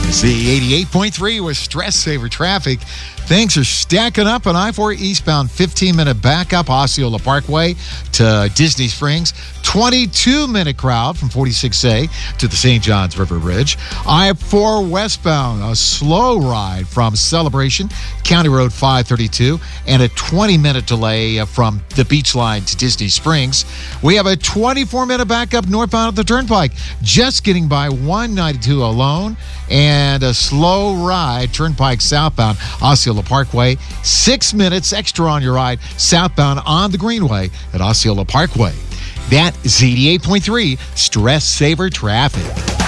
Z88.3 with Stress Saver Traffic. Things are stacking up on I-4 eastbound, 15-minute backup, Osceola Parkway to Disney Springs. 22-minute crowd from 46A to the St. Johns River Bridge. I-4 westbound, a slow ride from Celebration, County Road 532, and a 20-minute delay from the beach line to Disney Springs. We have a 24-minute backup northbound at the Turnpike, just getting by 192 alone, and a slow ride Turnpike southbound, Osceola Parkway. 6 minutes extra on your ride southbound on the Greenway at Osceola Parkway. That is Z88.3 Stress Saver Traffic.